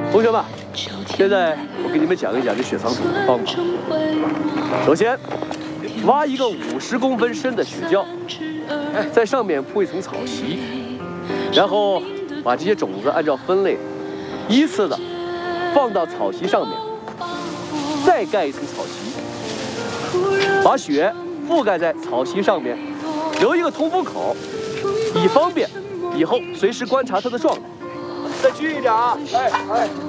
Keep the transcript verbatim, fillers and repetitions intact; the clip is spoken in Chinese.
同学们，现在我给你们讲一讲这雪藏土的方法。首先，挖一个五十公分深的雪窖，在上面铺一层草席，然后把这些种子按照分类，依次的放到草席上面，再盖一层草席，把雪覆盖在草席上面，留一个通风口，以方便以后随时观察它的状态。再均匀点啊！哎哎。